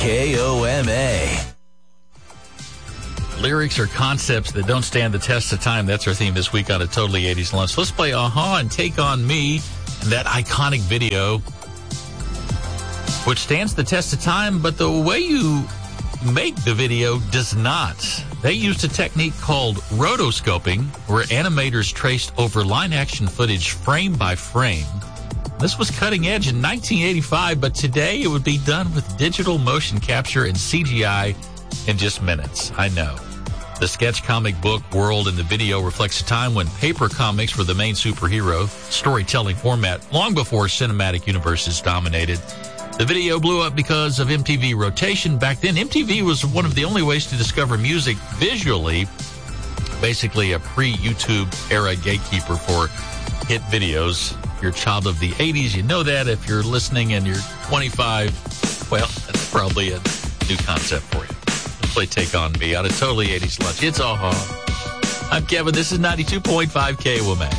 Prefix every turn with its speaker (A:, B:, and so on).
A: KOMA.
B: Lyrics or concepts that don't stand the test of time. That's our theme this week on A Totally 80s Lunch. Let's play Aha and Take On Me, and that iconic video, which stands the test of time, but the way you make the video does not. They used a technique called rotoscoping, where animators traced over line action footage frame by frame. This was cutting edge in 1985, but today it would be done with digital motion capture and CGI in just minutes. I know. The sketch comic book world in the video reflects a time when paper comics were the main superhero storytelling format, long before cinematic universes dominated. The video blew up because of MTV rotation. Back then, MTV was one of the only ways to discover music visually, basically a pre-YouTube era gatekeeper for hit videos. If you're a child of the 80s, you know that. If you're listening and you're 25, well, that's probably a new concept for you. Let's play Take On Me on A Totally 80s Lunch. It's Aha. I'm Kevin. This is 92.5 KOMA.